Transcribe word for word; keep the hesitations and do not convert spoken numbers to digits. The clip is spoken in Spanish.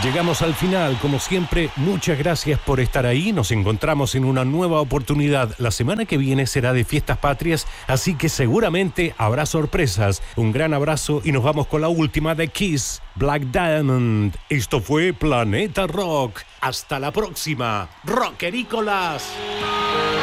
Llegamos al final, como siempre, muchas gracias por estar ahí, nos encontramos en una nueva oportunidad. La semana que viene será de Fiestas Patrias, así que seguramente habrá sorpresas. Un gran abrazo y nos vamos con la última de Kiss, Black Diamond. Esto fue Planeta Rock. Hasta la próxima, rockerícolas.